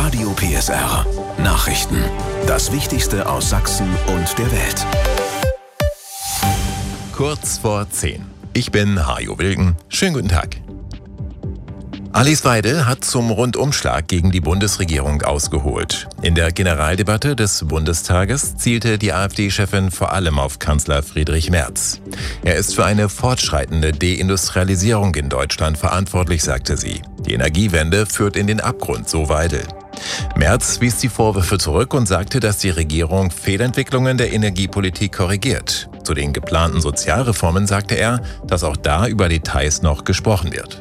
Radio PSR. Nachrichten. Das Wichtigste aus Sachsen und der Welt. Kurz vor 10. Ich bin Hajo Wilken. Schönen guten Tag. Alice Weidel hat zum Rundumschlag gegen die Bundesregierung ausgeholt. In der Generaldebatte des Bundestages zielte die AfD-Chefin vor allem auf Kanzler Friedrich Merz. Er ist für eine fortschreitende Deindustrialisierung in Deutschland verantwortlich, sagte sie. Die Energiewende führt in den Abgrund, so Weidel. Merz wies die Vorwürfe zurück und sagte, dass die Regierung Fehlentwicklungen der Energiepolitik korrigiert. Zu den geplanten Sozialreformen sagte er, dass auch da über Details noch gesprochen wird.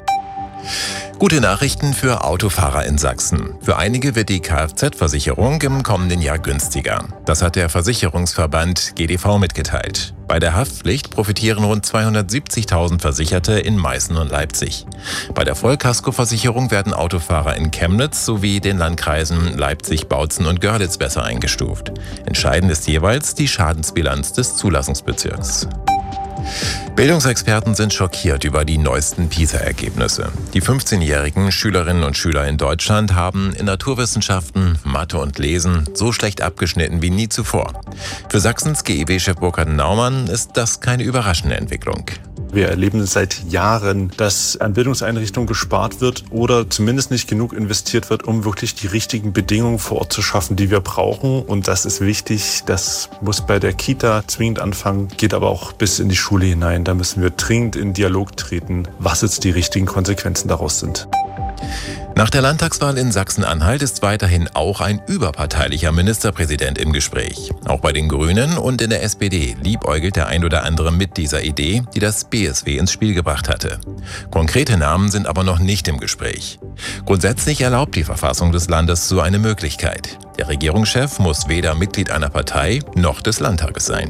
Gute Nachrichten für Autofahrer in Sachsen. Für einige wird die Kfz-Versicherung im kommenden Jahr günstiger. Das hat der Versicherungsverband GDV mitgeteilt. Bei der Haftpflicht profitieren rund 270.000 Versicherte in Meißen und Leipzig. Bei der Vollkaskoversicherung werden Autofahrer in Chemnitz sowie den Landkreisen Leipzig, Bautzen und Görlitz besser eingestuft. Entscheidend ist jeweils die Schadensbilanz des Zulassungsbezirks. Bildungsexperten sind schockiert über die neuesten PISA-Ergebnisse. Die 15-jährigen Schülerinnen und Schüler in Deutschland haben in Naturwissenschaften, Mathe und Lesen so schlecht abgeschnitten wie nie zuvor. Für Sachsens GEW-Chef Burkhard Naumann ist das keine überraschende Entwicklung. Wir erleben seit Jahren, dass an Bildungseinrichtungen gespart wird oder zumindest nicht genug investiert wird, um wirklich die richtigen Bedingungen vor Ort zu schaffen, die wir brauchen. Und das ist wichtig. Das muss bei der Kita zwingend anfangen, geht aber auch bis in die Schule hinein. Da müssen wir dringend in Dialog treten, was jetzt die richtigen Konsequenzen daraus sind. Nach der Landtagswahl in Sachsen-Anhalt ist weiterhin auch ein überparteilicher Ministerpräsident im Gespräch. Auch bei den Grünen und in der SPD liebäugelt der ein oder andere mit dieser Idee, die das BSW ins Spiel gebracht hatte. Konkrete Namen sind aber noch nicht im Gespräch. Grundsätzlich erlaubt die Verfassung des Landes so eine Möglichkeit. Der Regierungschef muss weder Mitglied einer Partei noch des Landtages sein.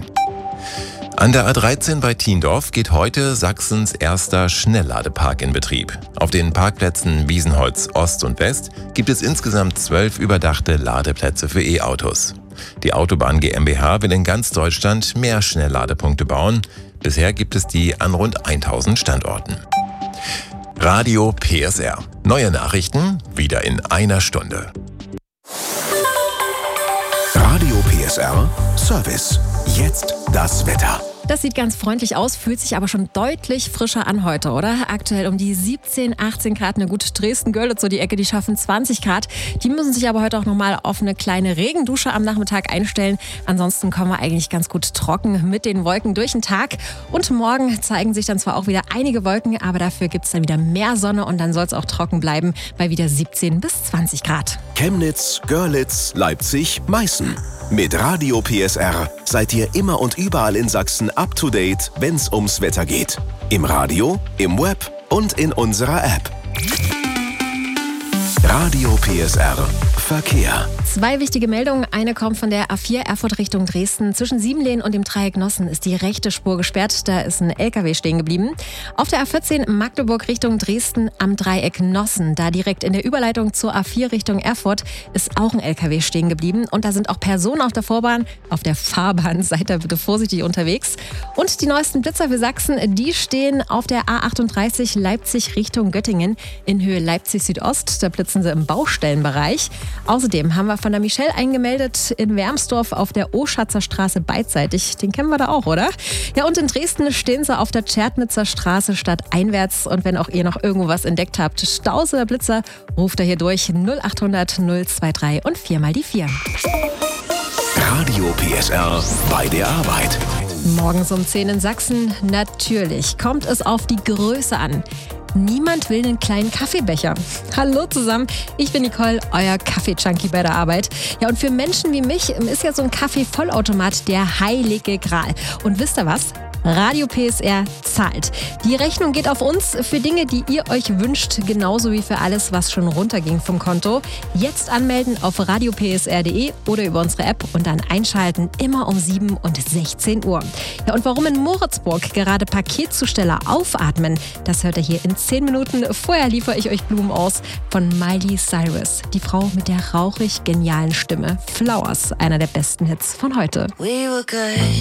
An der A13 bei Thiendorf geht heute Sachsens erster Schnellladepark in Betrieb. Auf den Parkplätzen Wiesenholz Ost und West gibt es insgesamt 12 überdachte Ladeplätze für E-Autos. Die Autobahn GmbH will in ganz Deutschland mehr Schnellladepunkte bauen. Bisher gibt es die an rund 1000 Standorten. Radio PSR. Neue Nachrichten wieder in einer Stunde. Radio PSR Service. Jetzt das Wetter. Das sieht ganz freundlich aus, fühlt sich aber schon deutlich frischer an heute, oder? Aktuell um die 17, 18 Grad. Na gut, Dresden-Görlitz, so die Ecke, die schaffen 20 Grad. Die müssen sich aber heute auch nochmal auf eine kleine Regendusche am Nachmittag einstellen. Ansonsten kommen wir eigentlich ganz gut trocken mit den Wolken durch den Tag. Und morgen zeigen sich dann zwar auch wieder einige Wolken, aber dafür gibt es dann wieder mehr Sonne und dann soll es auch trocken bleiben bei wieder 17 bis 20 Grad. Chemnitz, Görlitz, Leipzig, Meißen. Mit Radio PSR seid ihr immer und überall in Sachsen up to date, wenn's ums Wetter geht. Im Radio, im Web und in unserer App. Radio PSR Verkehr. 2 wichtige Meldungen. Eine kommt von der A4 Erfurt Richtung Dresden. Zwischen Siebenlehn und dem Dreieck Nossen ist die rechte Spur gesperrt. Da ist ein LKW stehen geblieben. Auf der A14 Magdeburg Richtung Dresden am Dreieck Nossen. Da direkt in der Überleitung zur A4 Richtung Erfurt ist auch ein LKW stehen geblieben. Und da sind auch Personen auf der Fahrbahn. Seid da bitte vorsichtig unterwegs. Und die neuesten Blitzer für Sachsen, die stehen auf der A38 Leipzig Richtung Göttingen in Höhe Leipzig Südost. Da blitzen sie im Baustellenbereich. Außerdem haben wir von der Michelle eingemeldet in Wermsdorf auf der Oschatzer Straße beidseitig. Den kennen wir da auch, oder? Ja, und in Dresden stehen sie auf der Tschertnitzer Straße stadteinwärts. Und wenn auch ihr noch irgendwo was entdeckt habt, Staus oder Blitzer, ruft er hier durch 0800 023 und 4 mal die 4. Radio PSR bei der Arbeit. Morgens um 10 in Sachsen, natürlich kommt es auf die Größe an. Niemand will einen kleinen Kaffeebecher. Hallo zusammen, ich bin Nicole, euer Kaffee-Junkie bei der Arbeit. Ja, und für Menschen wie mich ist ja so ein Kaffee-Vollautomat der heilige Gral. Und wisst ihr was? Radio PSR zahlt. Die Rechnung geht auf uns für Dinge, die ihr euch wünscht, genauso wie für alles, was schon runterging vom Konto. Jetzt anmelden auf radiopsr.de oder über unsere App und dann einschalten, immer um 7 und 16 Uhr. Ja, und warum in Moritzburg gerade Paketzusteller aufatmen, das hört ihr hier in 10 Minuten. Vorher liefere ich euch Blumen aus von Miley Cyrus, die Frau mit der rauchig genialen Stimme. Flowers, einer der besten Hits von heute.